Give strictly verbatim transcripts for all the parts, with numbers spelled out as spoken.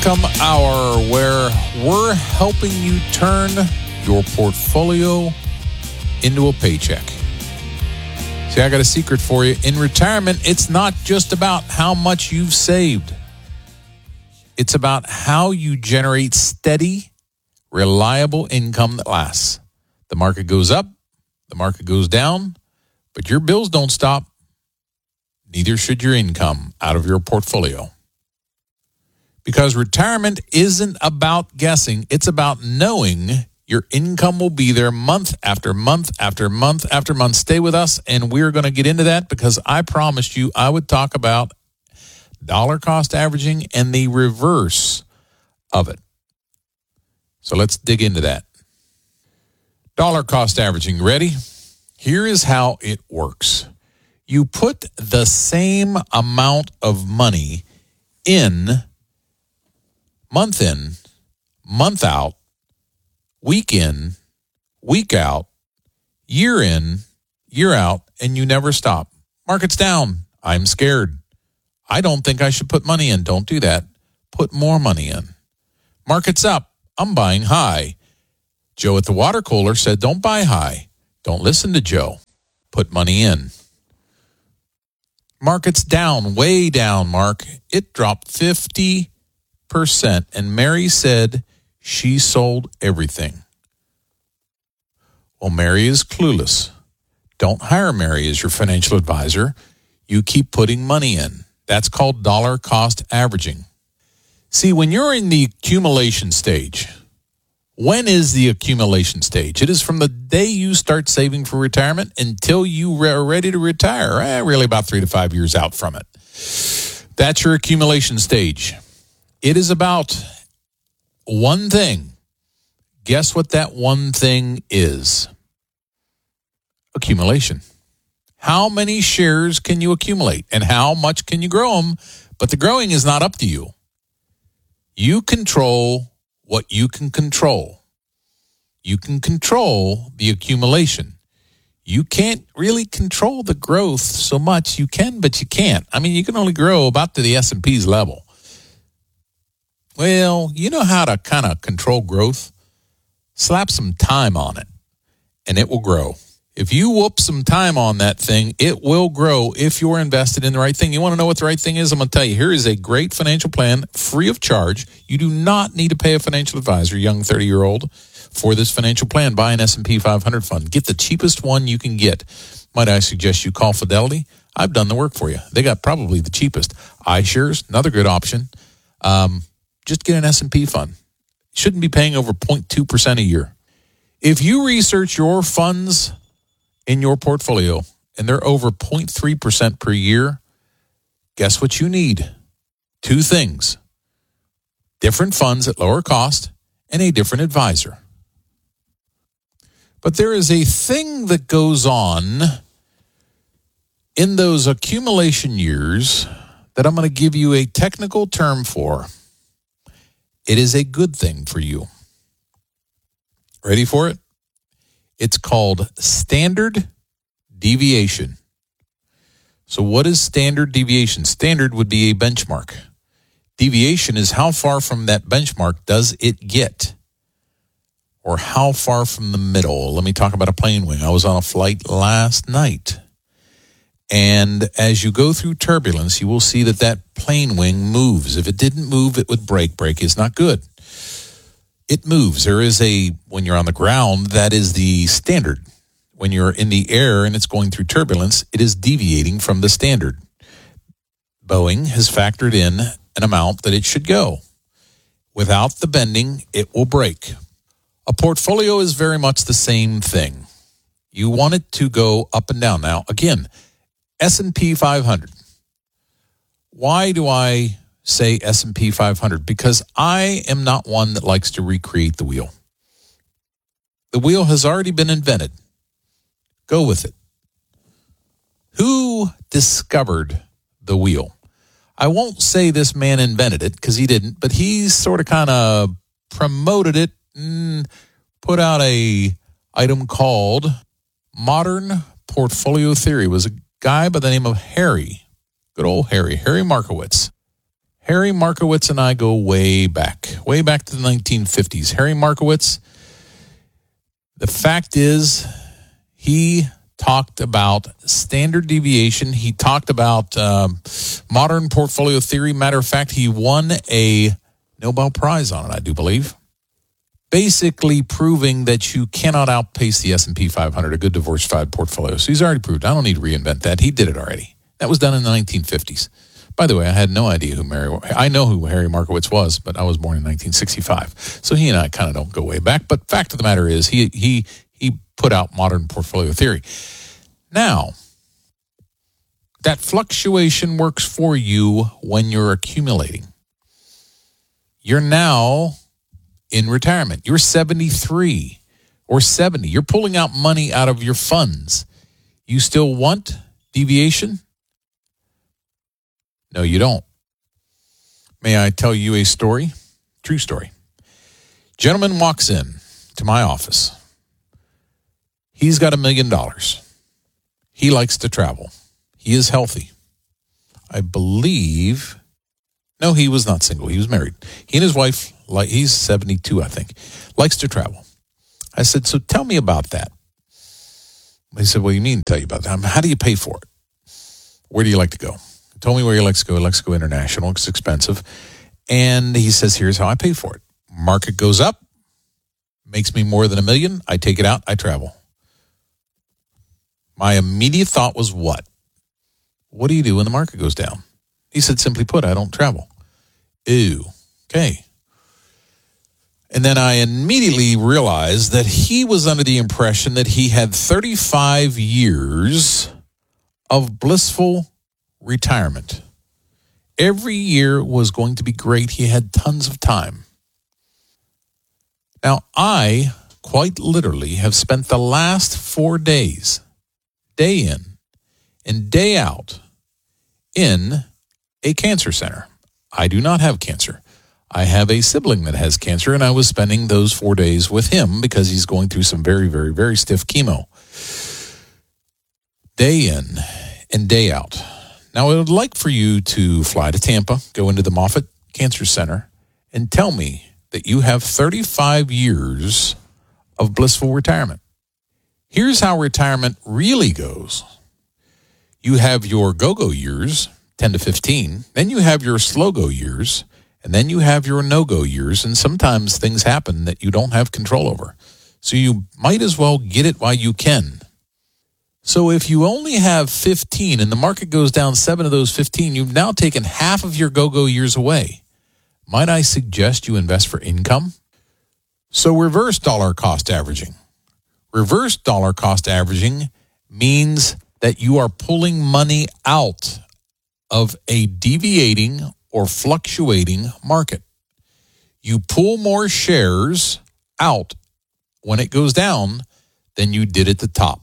Come hour where we're helping you turn your portfolio into a paycheck. See, I got a secret for you. In retirement, it's not just about how much you've saved. It's about how you generate steady, reliable income that lasts. The market goes up, the market goes down, but your bills don't stop. Neither should your income out of your portfolio. Because retirement isn't about guessing. It's about knowing your income will be there month after month after month after month. Stay with us, and we're going to get into that because I promised you I would talk about dollar cost averaging and the reverse of it. So let's dig into that. Dollar cost averaging. Ready? Here is how it works. You put the same amount of money in month in, month out, week in, week out, year in, year out, and you never stop. Market's down. I'm scared. I don't think I should put money in. Don't do that. Put more money in. Market's up. I'm buying high. Joe at the water cooler said, don't buy high. Don't listen to Joe. Put money in. Market's down, way down, Mark. It dropped fifty percent, and Mary said she sold everything. Well, Mary is clueless. Don't hire Mary as your financial advisor. You keep putting money in. That's called dollar cost averaging. See, when you're in the accumulation stage, when is the accumulation stage? It is from the day you start saving for retirement until you are ready to retire. Eh, really about three to five years out from it. That's your accumulation stage. It is about one thing. Guess what that one thing is? Accumulation. How many shares can you accumulate and how much can you grow them? But the growing is not up to you. You control what you can control. You can control the accumulation. You can't really control the growth so much. You can, but you can't. I mean, you can only grow about to the S and P's level. Well, you know how to kind of control growth? Slap some time on it, and it will grow. If you whoop some time on that thing, it will grow if you're invested in the right thing. You want to know what the right thing is? I'm going to tell you. Here is a great financial plan, free of charge. You do not need to pay a financial advisor, young thirty-year-old, for this financial plan. Buy an S and P five hundred fund. Get the cheapest one you can get. Might I suggest you call Fidelity? I've done the work for you. They got probably the cheapest. iShares, another good option. Um... Just get an S and P fund. Shouldn't be paying over zero point two percent a year. If you research your funds in your portfolio and they're over zero point three percent per year, guess what you need? Two things. Different funds at lower cost and a different advisor. But there is a thing that goes on in those accumulation years that I'm going to give you a technical term for. It is a good thing for you. Ready for it? It's called standard deviation. So what is standard deviation? Standard would be a benchmark. Deviation is how far from that benchmark does it get? Or how far from the middle? Let me talk about a plane wing. I was on a flight last night. And as you go through turbulence, you will see that that plane wing moves. If it didn't move, it would break. Break is not good. It moves. There is a, when you're on the ground, that is the standard. When you're in the air and it's going through turbulence, it is deviating from the standard. Boeing has factored in an amount that it should go. Without the bending, it will break. A portfolio is very much the same thing. You want it to go up and down. Now, again, S and P five hundred. Why do I say S and P five hundred? Because I am not one that likes to recreate the wheel. The wheel has already been invented. Go with it. Who discovered the wheel? I won't say this man invented it because he didn't, but he sort of kind of promoted it and put out a item called Modern Portfolio Theory. It was a guy by the name of Harry, good old Harry, Harry Markowitz. Harry Markowitz and I go way back, way back to the nineteen fifties. Harry Markowitz, the fact is, he talked about standard deviation. He talked about um, modern portfolio theory. Matter of fact, he won a Nobel Prize on it, I do believe. Basically proving that you cannot outpace the S and P five hundred, a good diversified portfolio. So he's already proved. I don't need to reinvent that. He did it already. That was done in the nineteen fifties. By the way, I had no idea who Mary, I know who Harry Markowitz was, but I was born in nineteen sixty-five. So he and I kind of don't go way back. But fact of the matter is, he he he put out modern portfolio theory. Now, that fluctuation works for you when you're accumulating. You're now in retirement. You're seventy-three or seventy. You're pulling out money out of your funds. You still want deviation? No, you don't. May I tell you a story? True story. Gentleman walks in to my office. He's got a million dollars. He likes to travel. He is healthy. I believe, no, he was not single. He was married. He and his wife, like he's seventy-two, I think, likes to travel. I said, so tell me about that. He said, what do you mean tell you about that? How do you pay for it? Where do you like to go? He told me where he likes to go. He likes to go international. It's expensive. And he says, here's how I pay for it. Market goes up, makes me more than a million. I take it out. I travel. My immediate thought was what? What do you do when the market goes down? He said, simply put, I don't travel. Ew. Okay. And then I immediately realized that he was under the impression that he had thirty-five years of blissful retirement. Every year was going to be great. He had tons of time. Now, I quite literally have spent the last four days, day in and day out, in a cancer center. I do not have cancer. I have a sibling that has cancer, and I was spending those four days with him because he's going through some very, very, very stiff chemo. Day in and day out. Now, I would like for you to fly to Tampa, go into the Moffitt Cancer Center, and tell me that you have thirty-five years of blissful retirement. Here's how retirement really goes. You have your go-go years, ten to fifteen. Then you have your slow-go years. And then you have your no-go years, and sometimes things happen that you don't have control over. So you might as well get it while you can. So if you only have fifteen and the market goes down seven of those fifteen, you've now taken half of your go-go years away. Might I suggest you invest for income? So reverse dollar cost averaging. Reverse dollar cost averaging means that you are pulling money out of a deviating or fluctuating market. You pull more shares out when it goes down than you did at the top.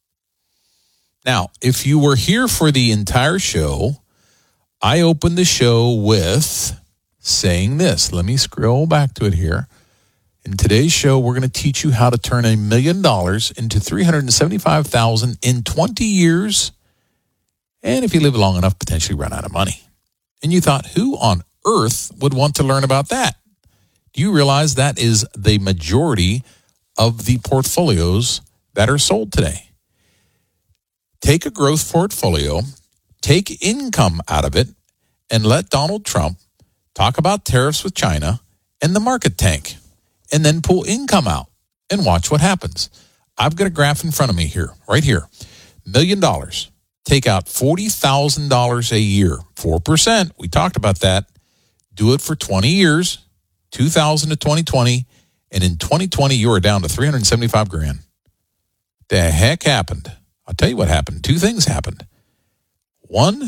Now, if you were here for the entire show, I opened the show with saying this. Let me scroll back to it here. In today's show, we're going to teach you how to turn a million dollars into three hundred seventy-five thousand dollars in twenty years. And if you live long enough, potentially run out of money. And you thought, who on earth would want to learn about that? Do you realize that is the majority of the portfolios that are sold today? Take a growth portfolio, take income out of it, and let Donald Trump talk about tariffs with China and the market tank, and then pull income out and watch what happens. I've got a graph in front of me here, right here. Million dollars. Take out forty thousand dollars a year, four percent. We talked about that. Do it for twenty years, two thousand to twenty twenty, and in twenty twenty, you are down to three hundred seventy-five grand. The heck happened? I'll tell you what happened. Two things happened. One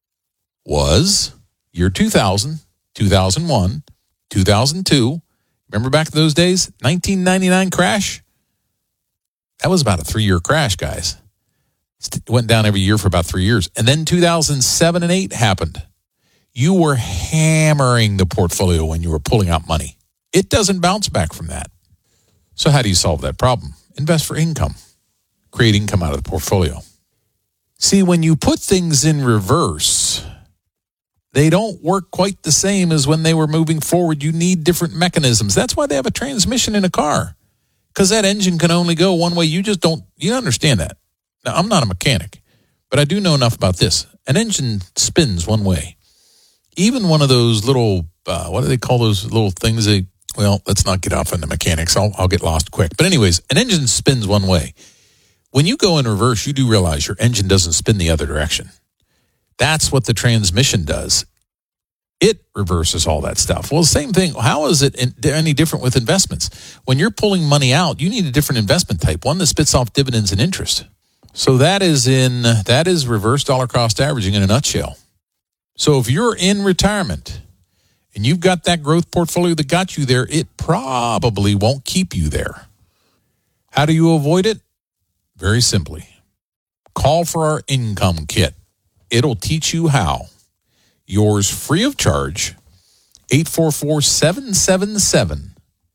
was year two thousand, two thousand one, two thousand two. Remember back in those days? nineteen ninety-nine crash? That was about a three-year crash, guys. It went down every year for about three years. And then two thousand seven and eight happened. You were hammering the portfolio when you were pulling out money. It doesn't bounce back from that. So how do you solve that problem? Invest for income. Create income out of the portfolio. See, when you put things in reverse, They don't work quite the same as when they were moving forward. You need different mechanisms. That's why they have a transmission in a car, because that engine can only go one way. You just don't, you understand that. Now, I'm not a mechanic, but I do know enough about this. An engine spins one way. Even one of those little, uh, what do they call those little things? They, well, let's not get off into mechanics. I'll, I'll get lost quick. But anyways, an engine spins one way. When you go in reverse, you do realize your engine doesn't spin the other direction. That's what the transmission does. It reverses all that stuff. Well, the same thing. How is it in, any different with investments? When you're pulling money out, you need a different investment type, one that spits off dividends and interest. So that is in that is reverse dollar cost averaging in a nutshell. So if you're in retirement and you've got that growth portfolio that got you there, it probably won't keep you there. How do you avoid it? Very simply. Call for our income kit. It'll teach you how. Yours free of charge. eight four four, seven seven seven,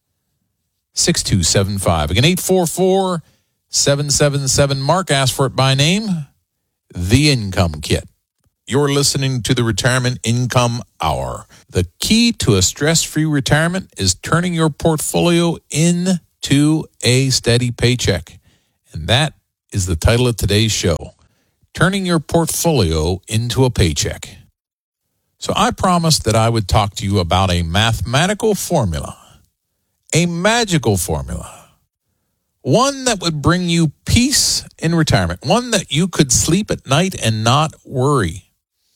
six two seven five. Again, eight four four, seven seven seven. Mark asked for it by name. The Income Kit. You're listening to the Retirement Income Hour. The key to a stress-free retirement is turning your portfolio into a steady paycheck. And that is the title of today's show. Turning your portfolio into a paycheck. So I promised that I would talk to you about a mathematical formula, a magical formula, one that would bring you peace in retirement, one that you could sleep at night and not worry.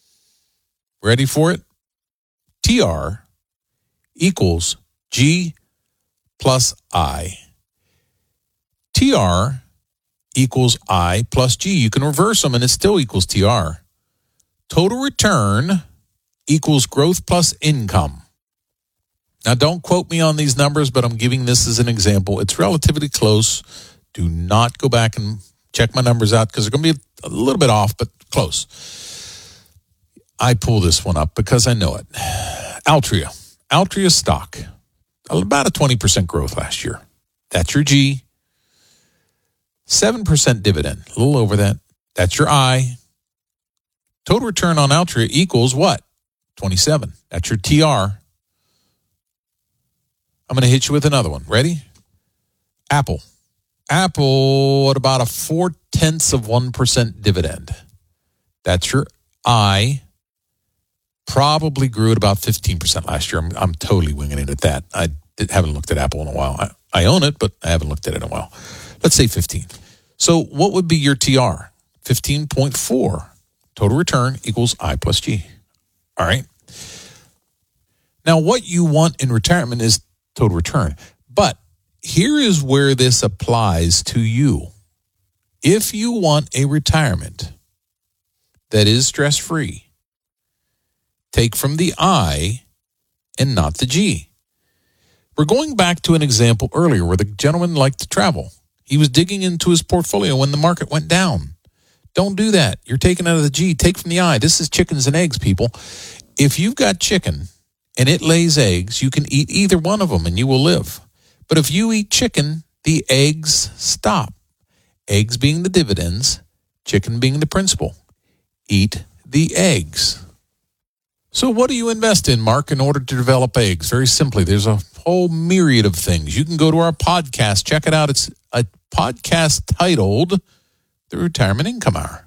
Ready for it? T R equals G plus I. T R equals I plus G. You can reverse them and it still equals T R. Total return equals growth plus income. Now, don't quote me on these numbers, but I'm giving this as an example. It's relatively close. Do not go back and check my numbers out because they're going to be a little bit off, but close. I pull this one up because I know it. Altria. Altria stock. About a twenty percent growth last year. That's your G. seven percent dividend. A little over that. That's your I. Total return on Altria equals what? twenty-seven. That's your T R. I'm going to hit you with another one. Ready? Apple. Apple at about a four-tenths of one percent dividend. That's your I. Probably grew at about fifteen percent last year. I'm, I'm totally winging it at that. I did, haven't looked at Apple in a while. I, I own it, but I haven't looked at it in a while. Let's say fifteen. So what would be your T R? fifteen point four. Total return equals I plus G. All right. Now, what you want in retirement is total return. But here is where this applies to you. If you want a retirement that is stress-free, take from the I and not the G. We're going back to an example earlier where the gentleman liked to travel. He was digging into his portfolio when the market went down. Don't do that. You're taking out of the G. Take from the I. This is chickens and eggs, people. If you've got chicken and it lays eggs, you can eat either one of them and you will live. But if you eat chicken, the eggs stop. Eggs being the dividends, chicken being the principal. Eat the eggs. So what do you invest in, Mark, in order to develop eggs? Very simply, there's a whole myriad of things. You can go to our podcast. Check it out. It's a podcast titled The Retirement Income Hour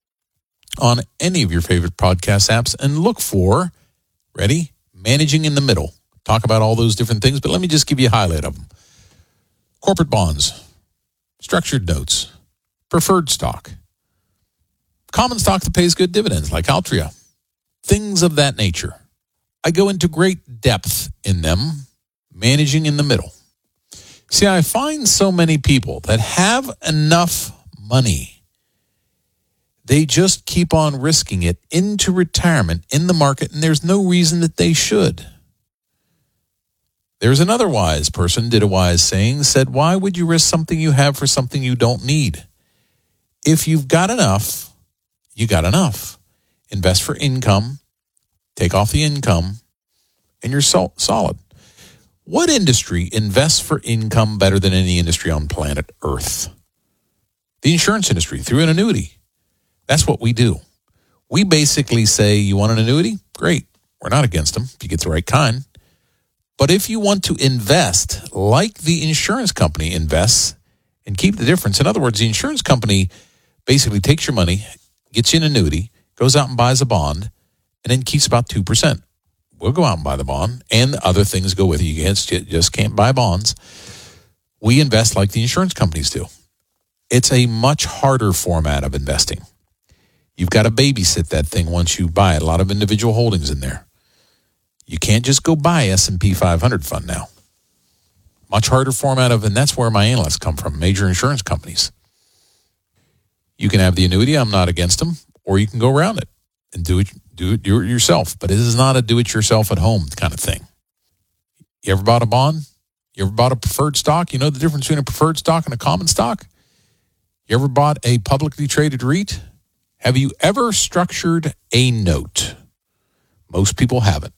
on any of your favorite podcast apps and look for, ready, Managing in the Middle. Talk about all those different things, but let me just give you a highlight of them. Corporate bonds, structured notes, preferred stock, common stock that pays good dividends like Altria, things of that nature. I go into great depth in them, managing in the middle. See, I find so many people that have enough money, they just keep on risking it into retirement in the market, and there's no reason that they should. There's another wise person, did a wise saying, said, why would you risk something you have for something you don't need? If you've got enough, you got enough. Invest for income, take off the income, and you're sol- solid. What industry invests for income better than any industry on planet Earth? The insurance industry, through an annuity. That's what we do. We basically say, you want an annuity? Great. We're not against them if you get the right kind. But if you want to invest like the insurance company invests and keep the difference, in other words, the insurance company basically takes your money, gets you an annuity, goes out and buys a bond, and then keeps about two percent. We'll go out and buy the bond, and other things go with it. You just can't buy bonds. We invest like the insurance companies do. It's a much harder format of investing. You've got to babysit that thing once you buy it. A lot of individual holdings in there. You can't just go buy S and P five hundred fund now. Much harder format of, and that's where my analysts come from, major insurance companies. You can have the annuity, I'm not against them, or you can go around it and do it, do it, do it yourself. But it is not a do-it-yourself at home kind of thing. You ever bought a bond? You ever bought a preferred stock? You know the difference between a preferred stock and a common stock? You ever bought a publicly traded REIT? Have you ever structured a note? Most people haven't.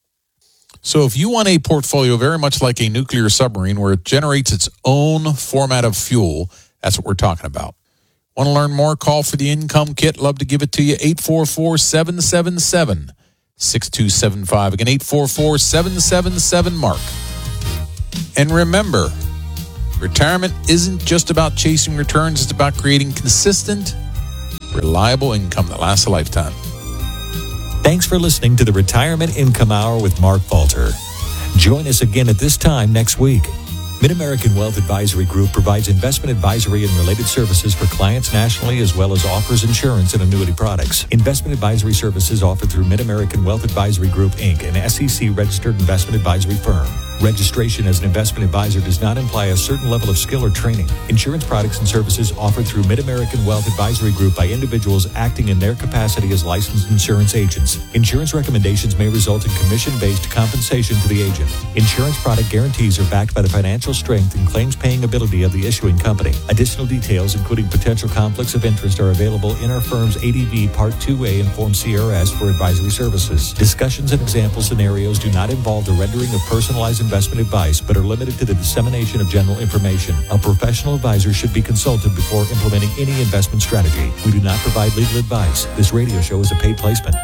So if you want a portfolio very much like a nuclear submarine where it generates its own format of fuel, that's what we're talking about. Want to learn more? Call for the Income Kit. Love to give it to you. eight four four, seven seven seven, six two seven five. Again, eight four four, seven seven seven, Mark. And remember, retirement isn't just about chasing returns. It's about creating consistent, reliable income that lasts a lifetime. Thanks for listening to the Retirement Income Hour with Mark Falter. Join us again at this time next week. Mid-American Wealth Advisory Group provides investment advisory and related services for clients nationally, as well as offers insurance and annuity products. Investment advisory services offered through Mid-American Wealth Advisory Group, Incorporated, an S E C-registered investment advisory firm. Registration as an investment advisor does not imply a certain level of skill or training. Insurance products and services offered through Mid-American Wealth Advisory Group by individuals acting in their capacity as licensed insurance agents. Insurance recommendations may result in commission-based compensation to the agent. Insurance product guarantees are backed by the financial strength and claims-paying ability of the issuing company. Additional details, including potential conflicts of interest, are available in our firm's A D V Part two A and Form C R S for advisory services. Discussions and example scenarios do not involve the rendering of personalized investment advice, but are limited to the dissemination of general information. A professional advisor should be consulted before implementing any investment strategy. We do not provide legal advice. This radio show is a paid placement.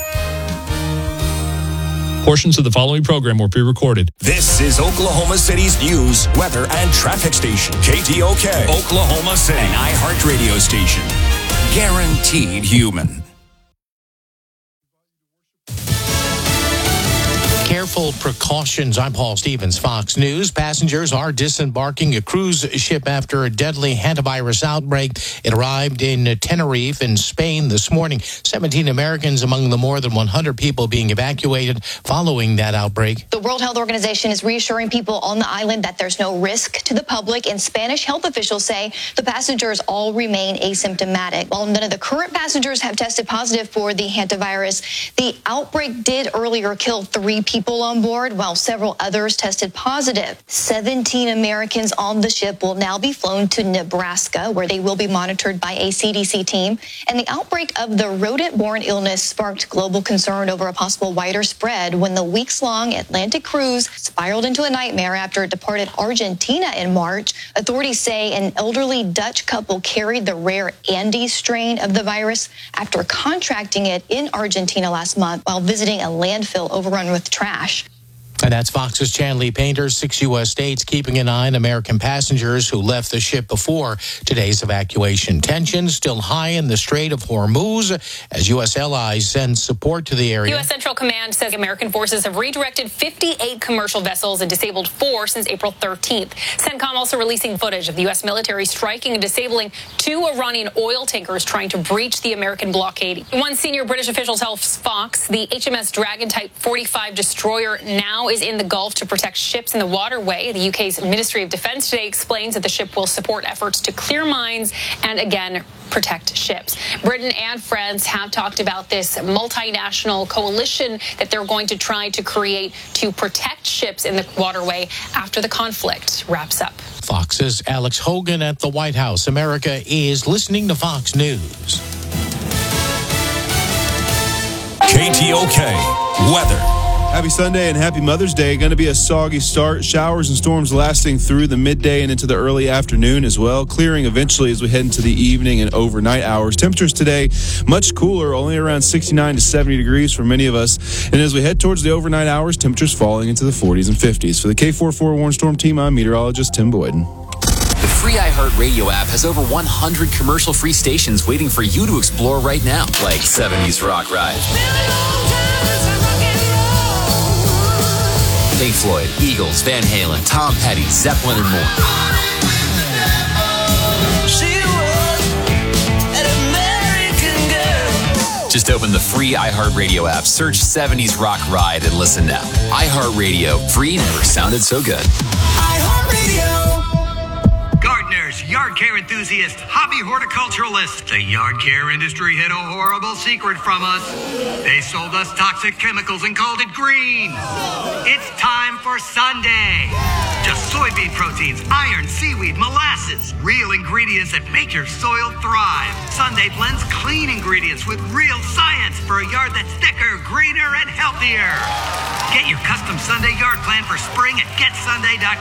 Portions of the following program were pre-recorded. This is Oklahoma City's news, weather, and traffic station. K T O K, Oklahoma City, an iHeartRadio station. Guaranteed human. Careful precautions. I'm Paul Stevens, Fox News. Passengers are disembarking a cruise ship after a deadly hantavirus outbreak. It arrived in Tenerife in Spain this morning. seventeen Americans among the more than one hundred people being evacuated following that outbreak. The World Health Organization is reassuring people on the island that there's no risk to the public, and Spanish health officials say the passengers all remain asymptomatic. While none of the current passengers have tested positive for the hantavirus, the outbreak did earlier kill three people. People on board, while several others tested positive. seventeen Americans on the ship will now be flown to Nebraska, where they will be monitored by a C D C team. And the outbreak of the rodent-borne illness sparked global concern over a possible wider spread when the weeks-long Atlantic cruise spiraled into a nightmare after it departed Argentina in March. Authorities say an elderly Dutch couple carried the rare Andes strain of the virus after contracting it in Argentina last month while visiting a landfill overrun with trash. And that's Fox's Chanley Painter. Six U S states keeping an eye on American passengers who left the ship before today's evacuation. Tensions still high in the Strait of Hormuz as U S allies send support to the area. U S Central Command says American forces have redirected fifty-eight commercial vessels and disabled four since April thirteenth. CENTCOM also releasing footage of the U S military striking and disabling two Iranian oil tankers trying to breach the American blockade. One senior British official tells Fox the H M S Dragon Type forty-five destroyer now is in the Gulf to protect ships in the waterway. The U K's Ministry of Defense today explains that the ship will support efforts to clear mines and, again, protect ships. Britain and France have talked about this multinational coalition that they're going to try to create to protect ships in the waterway after the conflict wraps up. Fox's Alex Hogan at the White House. America is listening to Fox News. K T O K, weather. Happy Sunday and happy Mother's Day. Going to be a soggy start. Showers and storms lasting through the midday and into the early afternoon as well. Clearing eventually as we head into the evening and overnight hours. Temperatures today much cooler, only around sixty-nine to seventy degrees for many of us. And as we head towards the overnight hours, temperatures falling into the forties and fifties. For the K forty-four Warn Storm Team, I'm meteorologist Tim Boyden. The free iHeartRadio app has over one hundred commercial-free stations waiting for you to explore right now, like seventies Rock Ride, Pink Floyd, Eagles, Van Halen, Tom Petty, Zeppelin, and more. Just open the free iHeartRadio app, search seventies Rock Ride, and listen now. iHeartRadio, free never sounded so good. iHeartRadio. Gardeners, yard care enthusiasts, hobby horticulturalists. The yard care industry hid a horrible secret from us. They sold us toxic chemicals and called it green. It's time for Sunday. Just soybean proteins, iron, seaweed, molasses. Real ingredients that make your soil thrive. Sunday blends clean ingredients with real science for a yard that's thicker, greener, and healthier. Get your custom Sunday yard plan for spring at get sunday dot com.